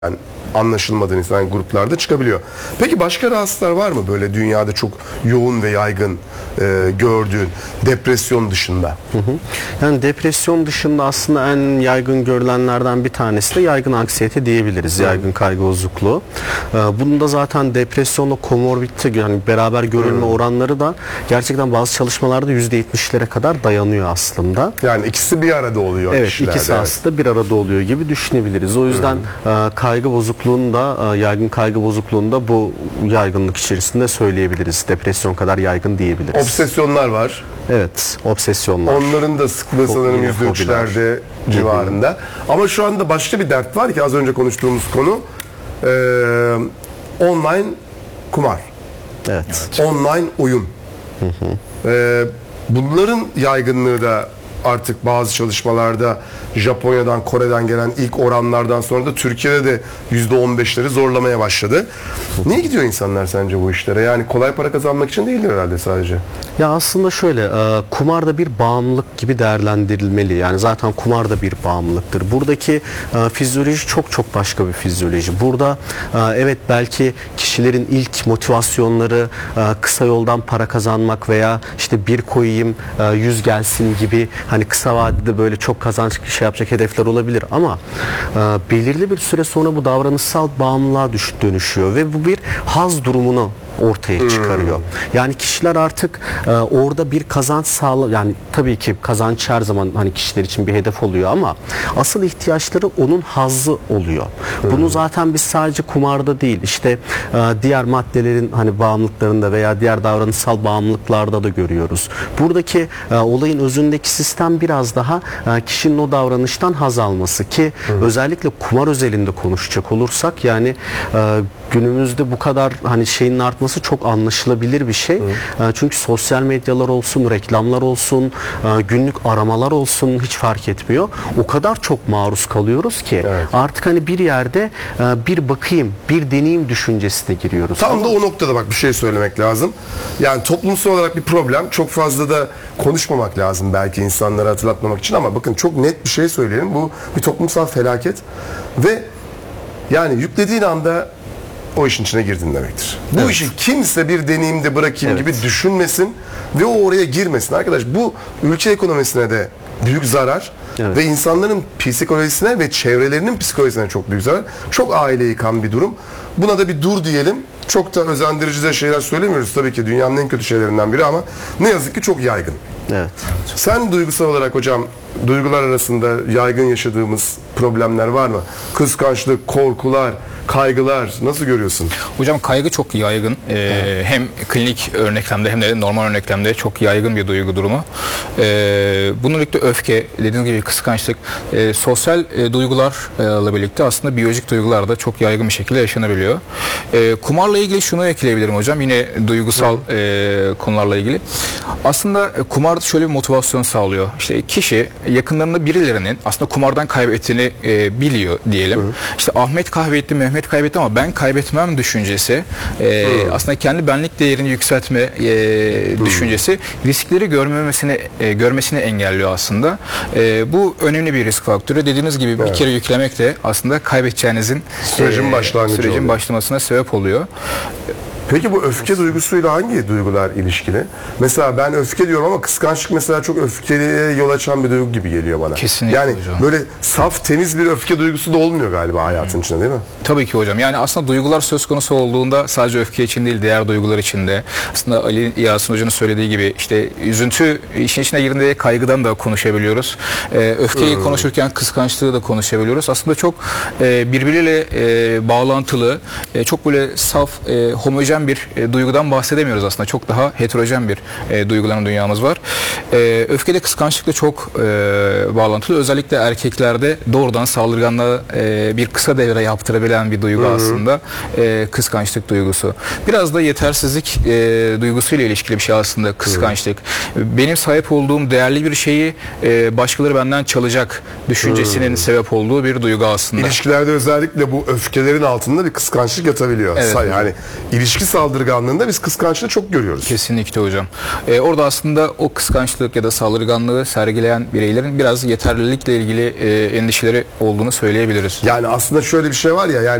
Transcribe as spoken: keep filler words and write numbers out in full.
Yani anlaşılmadan insan gruplarda çıkabiliyor. Peki başka rahatsızlıklar var mı böyle dünyada çok yoğun ve yaygın e, gördüğün depresyon dışında? Hı hı. Yani depresyon dışında aslında en yaygın görülenlerden bir tanesi de yaygın anksiyete diyebiliriz. Hı. Yaygın kaygı bozukluğu. Ee, bunun da zaten depresyonla komorbidite yani beraber görülme Hı. oranları da gerçekten bazı çalışmalarda yüzde yetmişlere kadar dayanıyor aslında. Yani ikisi bir arada oluyor. Evet, kişilerde. ikisi evet. aslında bir arada oluyor gibi düşünebiliriz. O yüzden Hı. e, kaygı bozukluğunda, yaygın kaygı bozukluğunda bu yaygınlık içerisinde söyleyebiliriz. Depresyon kadar yaygın diyebiliriz. Obsesyonlar var. Evet, obsesyonlar. Onların da sıklığı sanırım yüzde üçlerde civarında. Ama şu anda başka bir dert var ki az önce konuştuğumuz konu e, online kumar. Evet. Online oyun. Hı hı. E, bunların yaygınlığı da artık bazı çalışmalarda Japonya'dan, Kore'den gelen ilk oranlardan sonra da Türkiye'de de yüzde on beşleri zorlamaya başladı. Niye gidiyor insanlar sence bu işlere? Yani kolay para kazanmak için değildir herhalde sadece. Ya aslında şöyle, e, kumar da bir bağımlılık gibi değerlendirilmeli. Yani zaten kumar da bir bağımlılıktır. Buradaki e, fizyoloji çok çok başka bir fizyoloji. Burada e, evet belki kişilerin ilk motivasyonları e, kısa yoldan para kazanmak veya işte bir koyayım e, yüz gelsin gibi hani kısa vadede böyle çok kazanç şey yapacak hedefler olabilir ama e, belirli bir süre sonra bu davranışsal bağımlılığa düş, dönüşüyor ve bu bir haz durumunu ortaya çıkarıyor. Hmm. Yani kişiler artık e, orada bir kazanç sağla yani tabii ki kazanç her zaman hani kişiler için bir hedef oluyor ama asıl ihtiyaçları onun hazzı oluyor. Hmm. Bunu zaten biz sadece kumarda değil işte e, diğer maddelerin hani bağımlılıklarında veya diğer davranışsal bağımlılıklarda da görüyoruz. Buradaki e, olayın özündeki sistem biraz daha e, kişinin o davranıştan haz alması ki hmm. özellikle kumar özelinde konuşacak olursak yani e, günümüzde bu kadar hani şeyin artması çok anlaşılabilir bir şey. Hı. Çünkü sosyal medyalar olsun, reklamlar olsun, günlük aramalar olsun hiç fark etmiyor. O kadar çok maruz kalıyoruz ki evet. artık hani bir yerde bir bakayım, bir deneyim düşüncesine giriyoruz. Tam Ama... da o noktada bak bir şey söylemek lazım. Yani toplumsal olarak bir problem. Çok fazla da konuşmamak lazım belki insanlara hatırlatmamak için ama bakın çok net bir şey söyleyelim. Bu bir toplumsal felaket ve yani yüklediğin anda o işin içine girdin demektir. Bu evet. işi kimse bir deneyimde bırakayım evet. gibi düşünmesin ve o oraya girmesin. Arkadaş bu ülke ekonomisine de büyük zarar evet. ve insanların psikolojisine ve çevrelerinin psikolojisine çok büyük zarar. Çok aile yıkan bir durum. Buna da bir dur diyelim. Çok da özendirici de şeyler söylemiyoruz tabii ki dünyanın en kötü şeylerinden biri ama ne yazık ki çok yaygın. Evet. Sen duygusal olarak hocam duygular arasında yaygın yaşadığımız problemler var mı? Kıskançlık, korkular, kaygılar nasıl görüyorsun? Hocam kaygı çok yaygın. Ee, hem klinik örneklemde hem de normal örneklemde çok yaygın bir duygu durumu. Ee, bununla birlikte öfke, dediğiniz gibi kıskançlık, e, sosyal e, duygularla birlikte aslında biyolojik duygular da çok yaygın bir şekilde yaşanabiliyor. E, kumarla ilgili şunu ekleyebilirim hocam. Yine duygusal e, konularla ilgili. Aslında e, kumar şöyle bir motivasyon sağlıyor. İşte kişi yakınlarında birilerinin aslında kumardan kaybettiğini e, biliyor diyelim. Hı. İşte Ahmet kaybetti, Mehmet kaybetti ama ben kaybetmem düşüncesi e, aslında kendi benlik değerini yükseltme e, düşüncesi riskleri görmemesini e, görmesini engelliyor aslında. E, bu önemli bir risk faktörü. Dediğiniz gibi evet. bir kere yüklemek de aslında kaybedeceğinizin sürecin e, başlangıcı sürecin oluyor. başlamasına sebep oluyor. Peki bu öfke duygusuyla hangi duygular ilişkili? Mesela ben öfke diyorum ama kıskançlık mesela çok öfkeliye yol açan bir duygu gibi geliyor bana. Kesinlikle yani hocam. Böyle saf temiz bir öfke duygusu da olmuyor galiba hayatın hmm. içinde değil mi? Tabii ki hocam. Yani aslında duygular söz konusu olduğunda sadece öfke için değil diğer duygular için de aslında Ali Yasin Hoca'nın söylediği gibi işte üzüntü işin içine girdiğinde kaygıdan da konuşabiliyoruz. Ee, öfkeyi hmm. konuşurken kıskançlığı da konuşabiliyoruz. Aslında çok e, birbiriyle e, bağlantılı, e, çok böyle saf, e, homojen bir e, duygudan bahsedemiyoruz aslında. Çok daha heterojen bir e, duyguların dünyamız var. E, öfkede kıskançlıkla çok e, bağlantılı. Özellikle erkeklerde doğrudan saldırganlığa e, bir kısa devre yaptırabilen bir duygu Hı-hı. aslında e, kıskançlık duygusu. Biraz da yetersizlik e, duygusuyla ilişkili bir şey aslında kıskançlık. Hı-hı. Benim sahip olduğum değerli bir şeyi e, başkaları benden çalacak düşüncesinin Hı-hı. sebep olduğu bir duygu aslında. İlişkilerde özellikle bu öfkelerin altında bir kıskançlık yatabiliyor. Evet. Yani ilişki ilişki saldırganlığında biz kıskançlığı çok görüyoruz. Kesinlikle hocam. Ee, orada aslında o kıskançlık ya da saldırganlığı sergileyen bireylerin biraz yeterlilikle ilgili e, endişeleri olduğunu söyleyebiliriz. Yani aslında şöyle bir şey var ya, yani